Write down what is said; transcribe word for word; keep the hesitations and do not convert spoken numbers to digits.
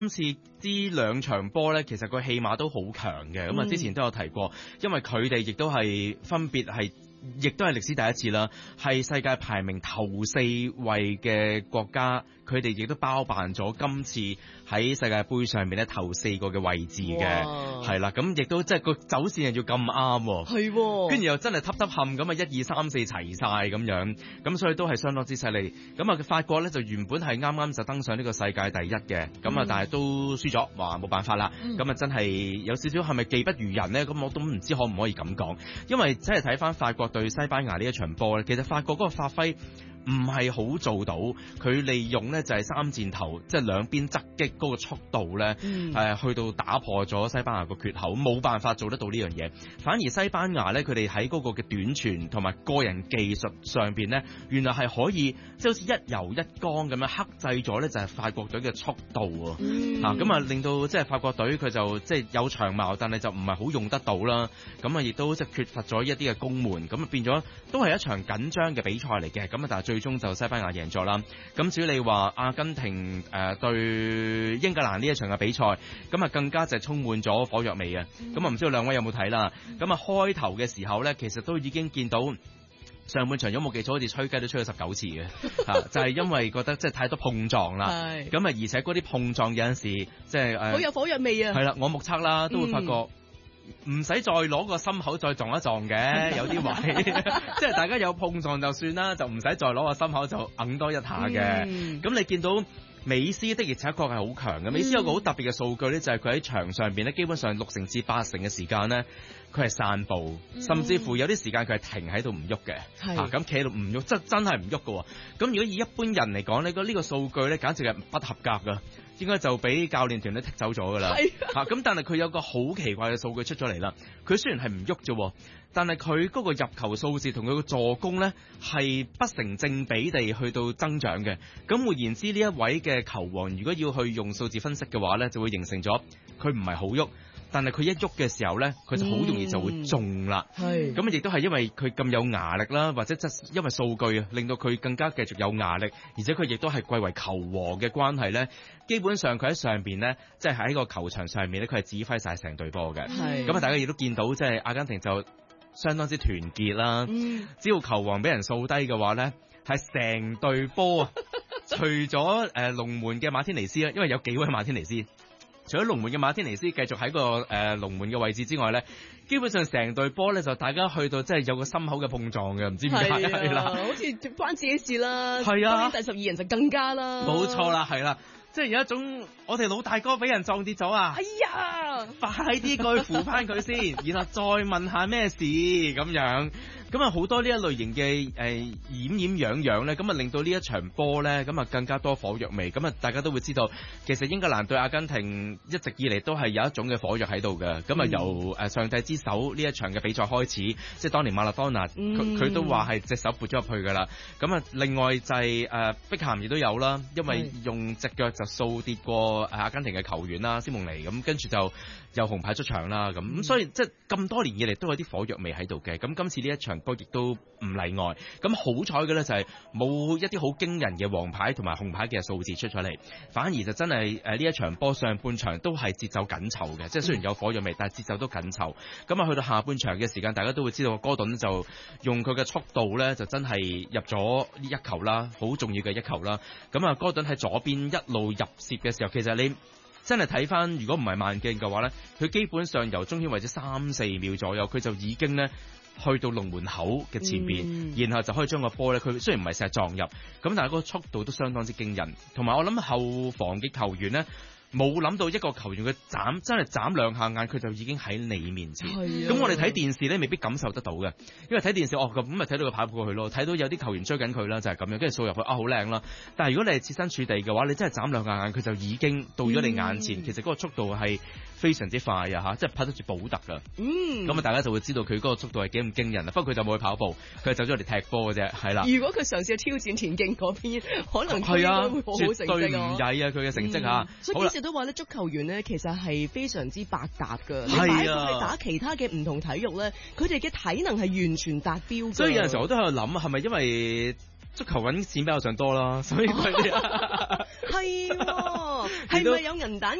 今次呢兩場波呢，其實個戲碼都好強嘅，咁啊之前都有提過，因為佢哋亦都係分別係。亦都係歷史第一次啦，係世界排名頭四位嘅國家，佢哋亦都包辦咗今次喺世界盃上面咧頭四個嘅位置嘅，係啦，咁亦都即係個走線係要咁啱，係，跟住又真係揼揼冚咁啊，一二三四齊晒咁樣，咁所以都係相當之犀利。咁啊，法國咧就原本係啱啱就登上呢個世界第一嘅，咁啊，但係都輸咗，話冇辦法啦。咁啊，真係有少少係咪技不如人呢？咁我都唔知可唔可以咁講，因為真係睇翻法國對西班牙呢一場波咧，其實法國嗰個發揮唔係好做到，佢利用呢就係三箭頭，即係兩邊側擊嗰個速度呢，誒、嗯呃、去到打破咗西班牙個缺口，冇辦法做得到呢樣嘢。反而西班牙呢，佢哋喺嗰個嘅短傳同埋個人技術上邊呢，原來係可以即係好似一柔一剛咁樣克制咗呢，就係法國隊嘅速度啊！咁、嗯、啊令到即係法國隊佢就即係有長矛，但係就唔係好用得到啦。咁啊亦都即係缺乏咗一啲嘅攻門，咁啊變咗都係一場緊張嘅比賽嚟嘅。咁啊但係最終就西班牙贏咗啦。咁至於你話阿根廷誒、呃、對英格蘭呢一場嘅比賽，咁啊更加就係充滿咗火藥味啊！咁啊唔知道兩位有冇睇啦？咁啊開頭嘅時候咧，其實都已經見到上半場有冇記錯，好似吹雞都吹咗十九次嘅、啊，就係、是、因為覺得即係太多碰撞啦。咁啊而且嗰啲碰撞有陣時即係誒好有火藥味啊！係啦，我目測啦都會發覺。嗯唔使再攞個心口再撞一撞嘅，有啲位，即係大家有碰撞就算啦，就唔使再攞個心口就揞多一下嘅。咁、嗯、你見到美斯的而且確係好強嘅，美斯有個好特別嘅數據咧，就係佢喺場上邊咧，基本上六成至八成嘅時間咧，佢係散步，嗯、甚至乎有啲時間佢係停喺度唔喐嘅，嚇咁企喺度唔喐，真真係唔喐嘅。咁如果以一般人嚟講咧，個呢個數據咧，簡直係不合格噶。應該就俾教練團咧剔走咗㗎啦，嚇咁、啊、但係佢有個好奇怪嘅數據出咗嚟啦。佢雖然係唔喐啫，但係佢嗰個入球數字同佢個助攻咧係不成正比地去到增長嘅。咁換言之，呢一位嘅球王如果要去用數字分析嘅話咧，就會形成咗佢唔係好喐。但係佢一喐嘅時候咧，佢就好容易就會中啦。係咁亦都係因為佢咁有牙力啦，或者即係因為數據啊，令到佢更加繼續有牙力，而且佢亦都係貴為球王嘅關係咧。基本上佢喺上邊咧，即係喺個球場上面咧，佢係指揮晒成隊波嘅。係咁啊，大家亦都見到即係阿根廷就相當之團結啦。嗯、只要球王俾人掃低嘅話咧，係成隊波啊，除咗誒龍門嘅馬天尼斯啦，因為有幾位馬天尼斯。除咗龍門嘅馬天尼斯繼續喺個誒龍門嘅位置之外咧，基本上成隊波咧就大家去到即係有個心口嘅碰撞嘅，唔知點解係啦，好似關自己事啦。係啊，第十二人就更加啦。冇錯啦，係啦，即係有一種我哋老大哥俾人撞跌咗啊！哎呀，快啲過去扶翻佢先，然後再問下咩事咁樣。咁啊好多呢一類型嘅誒掩掩養養咧，咁啊令到呢一場波咧，咁啊更加多火藥味。咁啊大家都會知道，其實英格蘭對阿根廷一直以嚟都係有一種嘅火藥喺度嘅。咁啊、嗯、由誒上帝之手呢一場嘅比賽開始，即係當年馬拉多納佢佢都話係隻手撥咗入去㗎啦。咁啊另外就係誒碧咸亦都有啦，因為用隻腳就掃跌過阿根廷嘅球員啦，斯蒙尼咁，跟住就有紅牌出場啦。咁咁所以即係咁多年以嚟都有啲火藥味喺度嘅。咁今次呢一場波亦都唔例外，咁好彩嘅咧就係冇一啲好驚人嘅黃牌同埋紅牌嘅數字出咗嚟，反而就真係誒呢一場波上半場都係節奏緊湊嘅，即係雖然有火藥味，但係節奏都緊湊。咁啊去到下半場嘅時間，大家都會知道哥頓就用佢嘅速度咧，就真係入咗呢一球啦，好重要嘅一球啦。咁啊哥頓喺左邊一路入攝嘅時候，其實你真係睇翻，如果唔係慢鏡嘅話咧，佢基本上由中圈位置三四秒左右，佢就已經咧去到龍門口嘅前邊，嗯、然後就可以將個波咧，佢雖然唔係成日撞入，咁但係嗰個速度都相當之驚人。同埋我諗後防嘅球員咧，冇諗到一個球員佢眨真係眨兩下眼，佢就已經喺你面前。咁我哋睇電視咧，未必感受得到嘅，因為睇電視哦咁咪睇到佢跑過去咯，睇到有啲球員追緊佢啦，就係、是、咁樣，跟住掃入去啊，好靚啦。但係如果你係設身處地嘅話，你真係眨兩下眼，佢就已經到咗你眼前。嗯、其實嗰個速度係非常之快啊嚇，即係拍得住保特㗎。嗯，咁啊大家就會知道佢嗰個速度係幾咁驚人啊。不過佢就冇去跑步，佢係走咗嚟踢波嘅啫，係啦。如果佢嘗試挑戰田徑嗰邊，可能佢都會好好成績。絕對唔曳啊！佢嘅成績嚇。嗯、好啦。都話咧，足球員咧其實係非常之百搭㗎。係啊，打其他嘅唔同體育咧，佢哋嘅體能係完全達標。所以有陣時候我都喺度諗，係咪因為足球揾錢比較上多啦？所以佢哋係喎，係咪有銀彈？